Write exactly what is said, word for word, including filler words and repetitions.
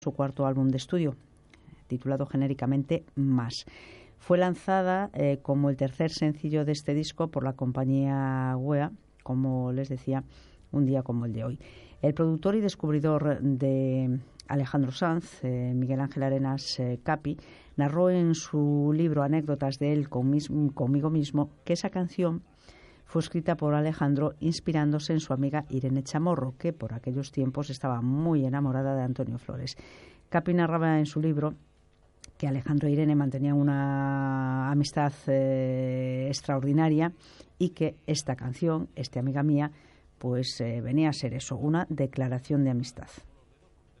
su cuarto álbum de estudio, titulado genéricamente Más. Fue lanzada eh, como el tercer sencillo de este disco por la compañía W E A, como les decía, un día como el de hoy. El productor y descubridor de Alejandro Sanz, eh, Miguel Ángel Arenas eh, Capi, narró en su libro Anécdotas de él con mis, conmigo mismo que esa canción fue escrita por Alejandro inspirándose en su amiga Irene Chamorro, que por aquellos tiempos estaba muy enamorada de Antonio Flores. Capi narraba en su libro que Alejandro e Irene mantenían una amistad eh, extraordinaria y que esta canción, este Amiga Mía, pues eh, venía a ser eso, una declaración de amistad.